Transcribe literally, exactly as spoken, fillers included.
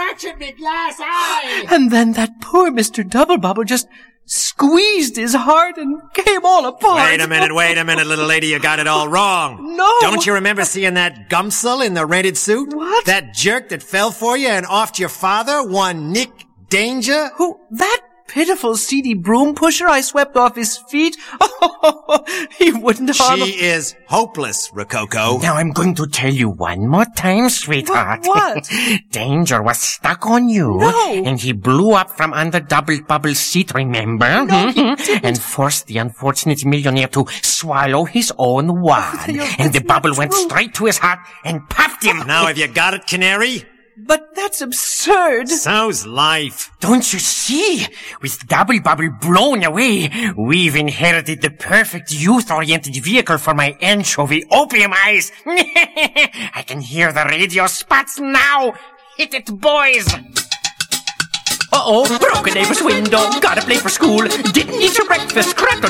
fractured me glass eye. And then that poor Mister Double Bubble just squeezed his heart and came all apart. Wait a minute, wait a minute, little lady. You got it all wrong. No. Don't you remember seeing that Gumsel in the rented suit? What? That jerk that fell for you and offed your father, one Nick Danger? Who? That pitiful, seedy broom pusher I swept off his feet? Oh, he wouldn't harm... She is hopeless, Rococo. Now I'm going to tell you one more time, sweetheart. What? Danger was stuck on you. No. And he blew up from under Double Bubble's seat, remember? No, he didn't. And forced the unfortunate millionaire to swallow his own wad. Oh, and the that's bubble not went true. straight to his heart and puffed him. Now have you got it, Canary? But that's absurd. So's life. Don't you see? With Double Bubble blown away, we've inherited the perfect youth-oriented vehicle for my anchovy opium eyes. I can hear the radio spots now. Hit it, boys. Uh-oh, broke a neighbor's window, gotta play for school, didn't eat your breakfast, cracked